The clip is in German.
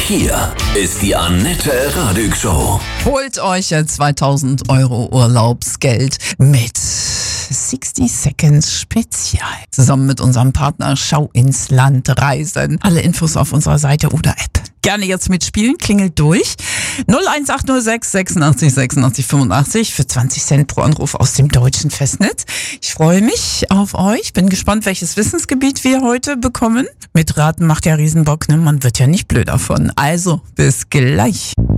Hier ist die Annette Radig Show. Holt euch jetzt 2000 € Urlaubsgeld mit 60 Seconds Spezial. Zusammen mit unserem Partner Schau ins Land reisen. Alle Infos auf unserer Seite oder App. Gerne jetzt mitspielen, klingelt durch. 01806 86 86 85 für 20 Cent pro Anruf aus dem deutschen Festnetz. Ich freue mich auf euch. Bin gespannt, welches Wissensgebiet wir heute bekommen. Mit Raten macht ja Riesenbock, ne? Man wird ja nicht blöd davon. Also, bis gleich.